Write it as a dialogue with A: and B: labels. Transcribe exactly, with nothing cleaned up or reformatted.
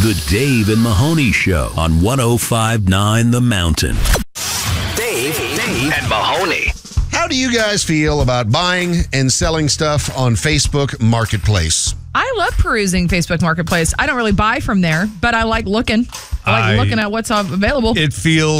A: The Dave and Mahoney Show on one oh five point nine The Mountain.
B: Dave, Dave and Mahoney.
C: How do you guys feel about buying and selling stuff on Facebook Marketplace?
D: I love perusing Facebook Marketplace. I don't really buy from there, but I like looking. I like
E: I-
D: looking at what's available.
E: It feels